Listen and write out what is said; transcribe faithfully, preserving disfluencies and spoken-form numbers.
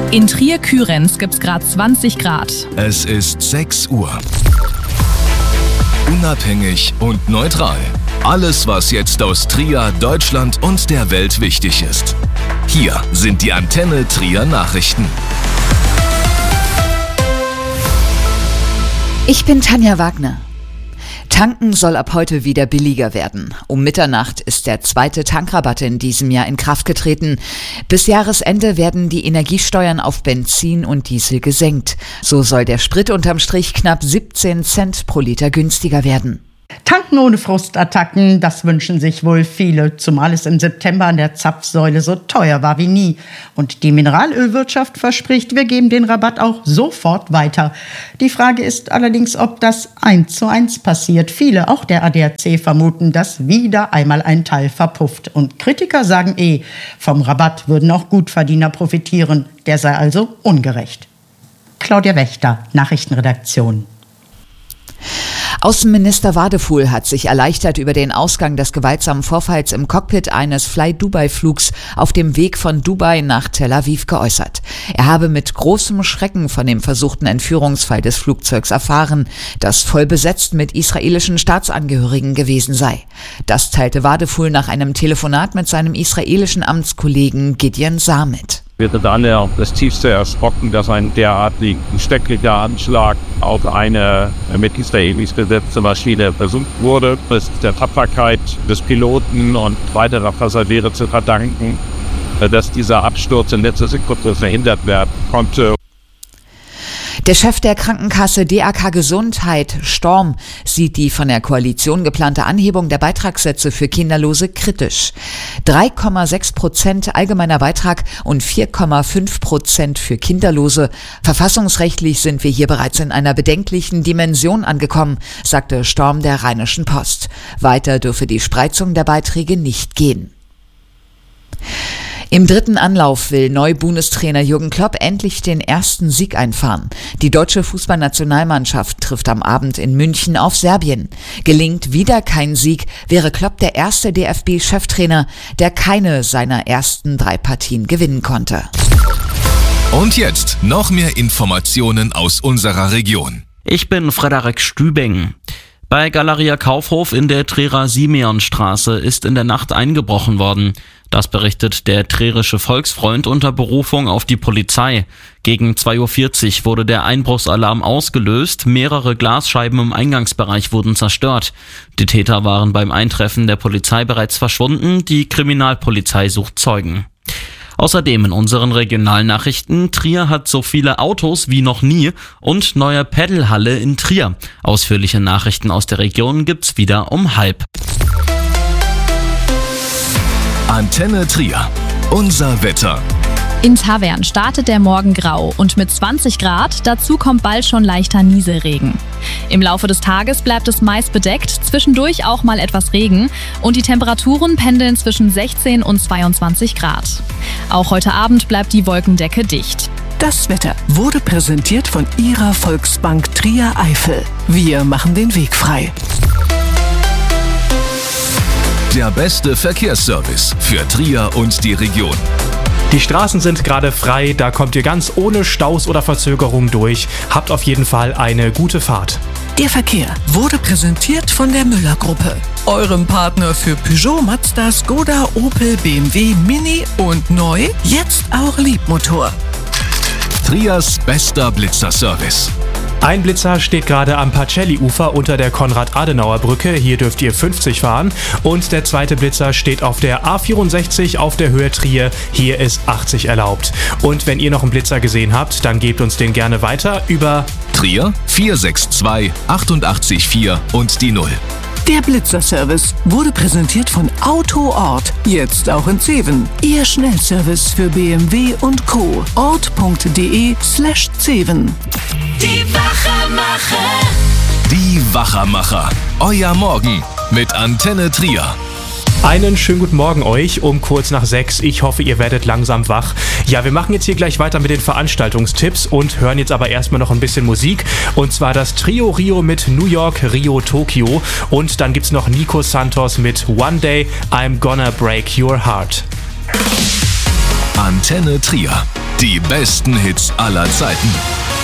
In Trier-Kürenz gibt es gerade zwanzig Grad. Es ist sechs Uhr. Unabhängig und neutral. Alles, was jetzt aus Trier, Deutschland und der Welt wichtig ist. Hier sind die Antenne Trier Nachrichten. Ich bin Tanja Wagner. Tanken soll ab heute wieder billiger werden. Um Mitternacht ist der zweite Tankrabatt in diesem Jahr in Kraft getreten. Bis Jahresende werden die Energiesteuern auf Benzin und Diesel gesenkt. So soll der Sprit unterm Strich knapp siebzehn Cent pro Liter günstiger werden. Tanken ohne Frustattacken, das wünschen sich wohl viele, zumal es im September an der Zapfsäule so teuer war wie nie. Und die Mineralölwirtschaft verspricht, wir geben den Rabatt auch sofort weiter. Die Frage ist allerdings, ob das eins zu eins passiert. Viele, auch der A D A C, vermuten, dass wieder einmal ein Teil verpufft. Und Kritiker sagen eh, vom Rabatt würden auch Gutverdiener profitieren. Der sei also ungerecht. Claudia Wächter, Nachrichtenredaktion. Außenminister Wadefuhl hat sich erleichtert über den Ausgang des gewaltsamen Vorfalls im Cockpit eines Fly-Dubai-Flugs auf dem Weg von Dubai nach Tel Aviv geäußert. Er habe mit großem Schrecken von dem versuchten Entführungsfall des Flugzeugs erfahren, das voll besetzt mit israelischen Staatsangehörigen gewesen sei. Das teilte Wadefuhl nach einem Telefonat mit seinem israelischen Amtskollegen Gideon Saar mit. Wir sind alle das tiefste erschrocken, dass ein derartigen schrecklicher Anschlag auf eine mit Israelis besetzte Maschine versucht wurde. Es ist der Tapferkeit des Piloten und weiterer Passagiere zu verdanken, dass dieser Absturz in letzter Sekunde verhindert werden konnte. Der Chef der Krankenkasse D A K Gesundheit, Storm, sieht die von der Koalition geplante Anhebung der Beitragssätze für Kinderlose kritisch. drei Komma sechs Prozent allgemeiner Beitrag und vier Komma fünf Prozent für Kinderlose. Verfassungsrechtlich sind wir hier bereits in einer bedenklichen Dimension angekommen, sagte Storm der Rheinischen Post. Weiter dürfe die Spreizung der Beiträge nicht gehen. Im dritten Anlauf will Neu-Bundestrainer Jürgen Klopp endlich den ersten Sieg einfahren. Die deutsche Fußballnationalmannschaft trifft am Abend in München auf Serbien. Gelingt wieder kein Sieg, wäre Klopp der erste D F B-Cheftrainer, der keine seiner ersten drei Partien gewinnen konnte. Und jetzt noch mehr Informationen aus unserer Region. Ich bin Frederik Stübing. Bei Galeria Kaufhof in der Trierer Simeonstraße ist in der Nacht eingebrochen worden. Das berichtet der trierische Volksfreund unter Berufung auf die Polizei. Gegen zwei Uhr vierzig wurde der Einbruchsalarm ausgelöst, mehrere Glasscheiben im Eingangsbereich wurden zerstört. Die Täter waren beim Eintreffen der Polizei bereits verschwunden, die Kriminalpolizei sucht Zeugen. Außerdem in unseren Regionalnachrichten, Trier hat so viele Autos wie noch nie und neue Paddelhalle in Trier. Ausführliche Nachrichten aus der Region gibt's wieder um halb. Antenne Trier. Unser Wetter. In Tavern startet der Morgen grau und mit zwanzig Grad, dazu kommt bald schon leichter Nieselregen. Im Laufe des Tages bleibt es meist bedeckt, zwischendurch auch mal etwas Regen und die Temperaturen pendeln zwischen sechzehn und zweiundzwanzig Grad. Auch heute Abend bleibt die Wolkendecke dicht. Das Wetter wurde präsentiert von Ihrer Volksbank Trier Eifel. Wir machen den Weg frei. Der beste Verkehrsservice für Trier und die Region. Die Straßen sind gerade frei, da kommt ihr ganz ohne Staus oder Verzögerung durch. Habt auf jeden Fall eine gute Fahrt. Der Verkehr wurde präsentiert von der Müller-Gruppe, eurem Partner für Peugeot, Mazda, Skoda, Opel, B M W, Mini und neu, jetzt auch Liebmotor. Triers bester Blitzerservice. Ein Blitzer steht gerade am Pacelli-Ufer unter der Konrad-Adenauer-Brücke. Hier dürft ihr fünfzig fahren. Und der zweite Blitzer steht auf der A vierundsechzig auf der Höhe Trier. Hier ist achtzig erlaubt. Und wenn ihr noch einen Blitzer gesehen habt, dann gebt uns den gerne weiter über Trier vier sechs zwei acht acht vier und die null. Der Blitzerservice wurde präsentiert von Autoort, jetzt auch in Zeven. Ihr Schnellservice für B M W und Co. ort.de slash Zeven. Die Wachermacher. Die Wachermacher. Euer Morgen mit Antenne Trier. Einen schönen guten Morgen euch um kurz nach sechs. Ich hoffe, ihr werdet langsam wach. Ja, wir machen jetzt hier gleich weiter mit den Veranstaltungstipps und hören jetzt aber erstmal noch ein bisschen Musik. Und zwar das Trio Rio mit New York, Rio, Tokio. Und dann gibt's noch Nico Santos mit One Day I'm Gonna Break Your Heart. Antenne Trier. Die besten Hits aller Zeiten.